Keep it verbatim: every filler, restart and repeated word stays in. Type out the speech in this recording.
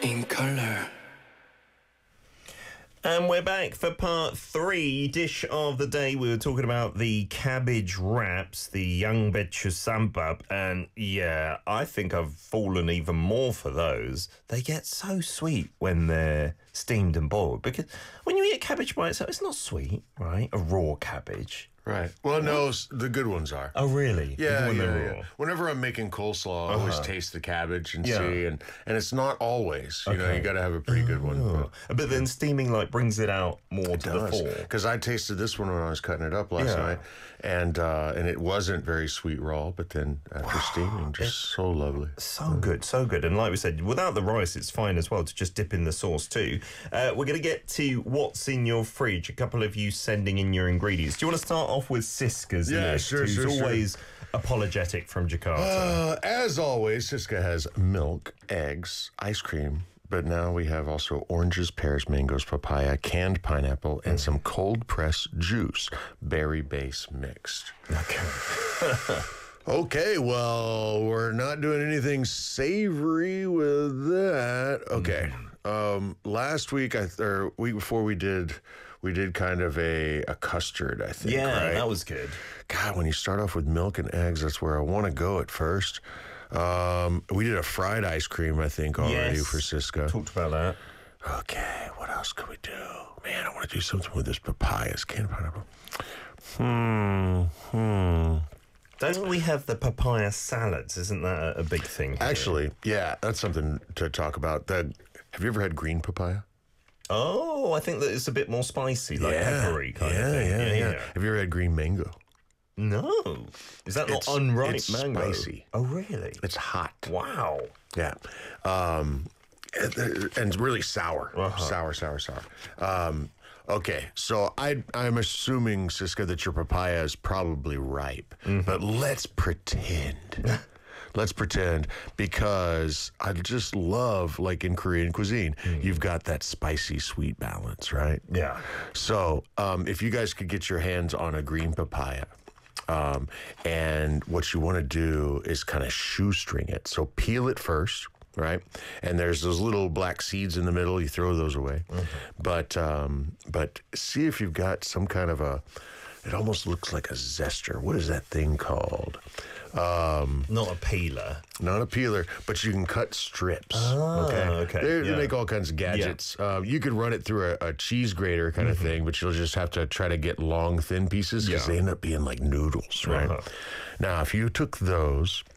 in color. And we're back for part three, dish of the day. We were talking about the cabbage wraps, the young betcha sambab, and yeah, I think I've fallen even more for those. They get so sweet when they're steamed and boiled, because when you eat cabbage by itself, it's not sweet, right? A raw cabbage. Right. Well, no, s- the good ones are. Oh, really? Yeah, Even when yeah, they're yeah. raw? Whenever I'm making coleslaw, I always Uh-huh. taste the cabbage and Yeah. see, and, and it's not always. You know, Okay. you got to have a pretty good one. Oh. But then steaming like brings it out more to the fore. Because I tasted this one when I was cutting it up last Yeah. night, and uh, and it wasn't very sweet raw, but then after steaming, just so lovely. So good, so good. And like we said, without the rice, it's fine as well to just dip in the sauce too. Uh, we're going to get to what's in your fridge. A couple of you sending in your ingredients. Do you want to start off with Siska's Yeah, list, sure, who's sure, sure. always apologetic from Jakarta? Uh, as always, Siska has milk, eggs, ice cream, but now we have also oranges, pears, mangoes, papaya, canned pineapple, and some cold pressed juice, berry base mixed. Okay. Okay, well, we're not doing anything savory with that. Okay. Um, last week, I th- or week before, we did we did kind of a, a custard, I think. Yeah, right? that was good. God, when you start off with milk and eggs, that's where I want to go at first. Um, we did a fried ice cream, I think, already Yes. for Siska. Talked about that. Okay, what else could we do? Man, I want to do something with this papayas, canned pineapple. Hmm, hmm. Don't we have the papaya salads? Isn't that a, a big thing here? Actually, yeah, that's something to talk about. The, have you ever had green papaya? Oh, I think that it's a bit more spicy, like yeah, peppery kind yeah, of thing. Yeah, yeah, Have you ever had green mango? No. Is that It's- not unripe it's mango? spicy. Oh, really? It's hot. Wow. Yeah. Um, and, and it's really sour. Uh-huh. Sour, sour, sour. Um, okay, so I, I'm assuming, Siska, that your papaya is probably ripe. Mm-hmm. But let's pretend. Let's pretend, because I just love, like in Korean cuisine, Mm. you've got that spicy sweet balance, right? Yeah. So um, if you guys could get your hands on a green papaya, um, and what you want to do is kind of shoestring it. So peel it first, right? And there's those little black seeds in the middle. You throw those away. Mm-hmm. But um, but see if you've got some kind of a, it almost looks like a zester. What is that thing called? Um, Not a peeler. not a peeler, but you can cut strips. Ah, okay, okay, They, they yeah. make all kinds of gadgets. Uh, you could run it through a, a cheese grater kind of thing, but you'll just have to try to get long, thin pieces because Yeah. they end up being like noodles, right? Uh-huh. Now, if you took those